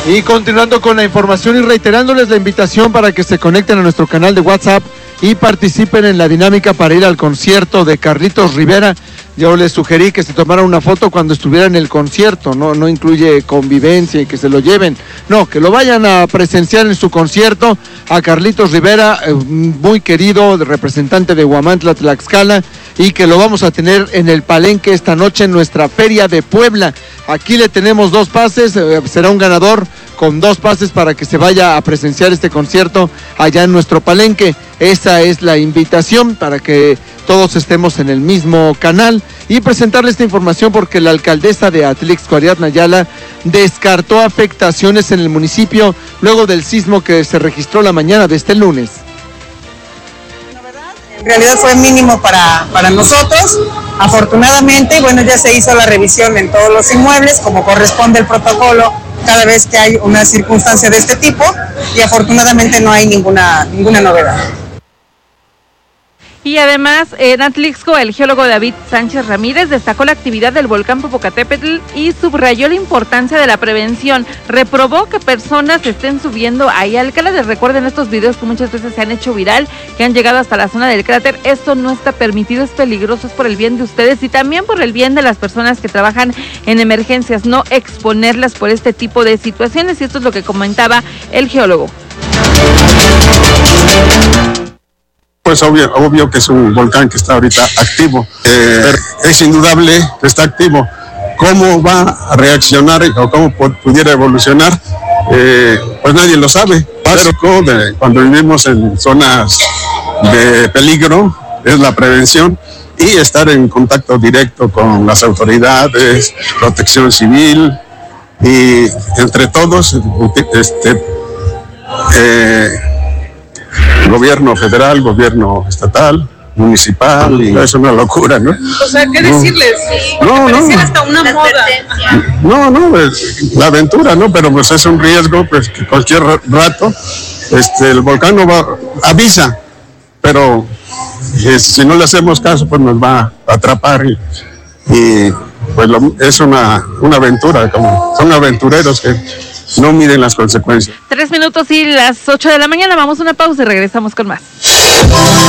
Y continuando con la información y reiterándoles la invitación para que se conecten a nuestro canal de WhatsApp y participen en la dinámica para ir al concierto de Carlitos Rivera. Yo les sugerí que se tomaran una foto cuando estuviera en el concierto, no incluye convivencia y que se lo lleven, no, que lo vayan a presenciar en su concierto a Carlitos Rivera, muy querido, representante de Huamantla, Tlaxcala, y que lo vamos a tener en el Palenque esta noche en nuestra Feria de Puebla. Aquí le tenemos 2 pases, será un ganador con 2 pases para que se vaya a presenciar este concierto allá en nuestro Palenque. Esa es la invitación para que todos estemos en el mismo canal y presentarle esta información porque la alcaldesa de Atlixco, Ariadna Ayala, descartó afectaciones en el municipio luego del sismo que se registró la mañana de este lunes. En realidad fue mínimo para nosotros. Afortunadamente, bueno, ya se hizo la revisión en todos los inmuebles como corresponde el protocolo cada vez que hay una circunstancia de este tipo y afortunadamente no hay ninguna novedad. Y además, en Atlixco, el geólogo David Sánchez Ramírez destacó la actividad del volcán Popocatépetl y subrayó la importancia de la prevención. Reprobó que personas estén subiendo ahí al cráter. Recuerden estos videos que muchas veces se han hecho viral, que han llegado hasta la zona del cráter. Esto no está permitido, es peligroso, es por el bien de ustedes y también por el bien de las personas que trabajan en emergencias, no exponerlas por este tipo de situaciones. Y esto es lo que comentaba el geólogo. Pues obvio que es un volcán que está ahorita activo, pero es indudable que está activo. ¿Cómo va a reaccionar o cómo pudiera evolucionar? Pues nadie lo sabe. Básico de cuando vivimos en zonas de peligro es la prevención y estar en contacto directo con las autoridades, protección civil y entre todos gobierno federal, gobierno estatal, municipal, y es una locura, ¿no? O sea, ¿qué decirles? No. Hasta una moda. No, la aventura, ¿no? Pero pues es un riesgo, pues que cualquier rato, el volcán avisa, pero si no le hacemos caso, pues nos va a atrapar y pues es una aventura, son aventureros que no miden las consecuencias. 3 minutos y las 8 de la mañana, vamos a una pausa y regresamos con más.